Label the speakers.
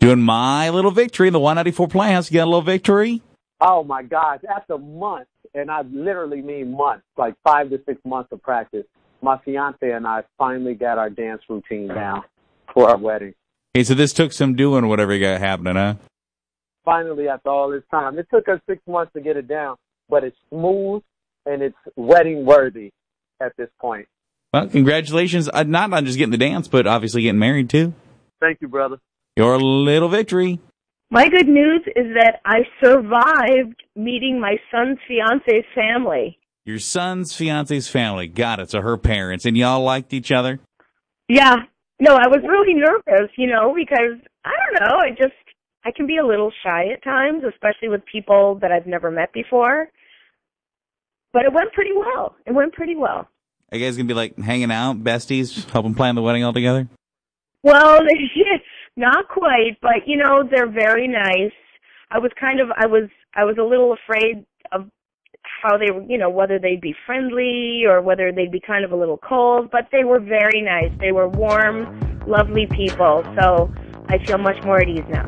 Speaker 1: Doing my little victory in the 194 Playhouse. You got a little victory?
Speaker 2: Oh, my gosh. After months, and I literally mean months, like 5 to 6 months of practice, my fiance and I finally got our dance routine down for our wedding.
Speaker 1: Okay, so this took some doing, whatever you got happening, huh?
Speaker 2: Finally, after all this time. It took us 6 months to get it down, but it's smooth and it's wedding worthy at this point.
Speaker 1: Well, congratulations. Not on just getting the dance, but obviously getting married, too.
Speaker 2: Thank you, brother.
Speaker 1: Your little victory.
Speaker 3: My good news is that I survived meeting my son's fiance's family.
Speaker 1: Your son's fiance's family. Got it. So her parents. And y'all liked each other?
Speaker 3: Yeah. No, I was really nervous, because, I don't know, I can be a little shy at times, especially with people that I've never met before. But it went pretty well.
Speaker 1: Are you guys going to be, like, hanging out, besties, helping plan the wedding all together?
Speaker 3: Well, not quite, but, they're very nice. I was a little afraid of how they were, whether they'd be friendly or whether they'd be kind of a little cold, but they were very nice. They were warm, lovely people, so I feel much more at ease now.